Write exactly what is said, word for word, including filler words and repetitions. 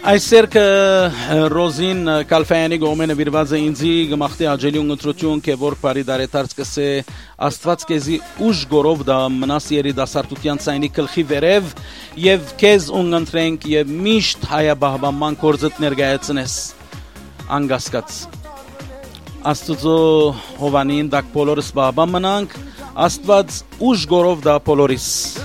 Այսեր կը Ռոզին Կալֆայանի գոմենը վիրված է ինձի գմախտի աջելյուն ընտրություն կե որ բարի դարետարց կսե աստված կեզի ուժ գորով դա մնաս երի դասարտության ցայնի գլխի վերև եւ քեզ ունընտրենք եւ միշտ հայաբահբաման կորձդ ներգայացնես անգասկած Աստծո հովանին դակ բոլորս բաբա մնանք Աստված ուժ գորով դա բոլորիս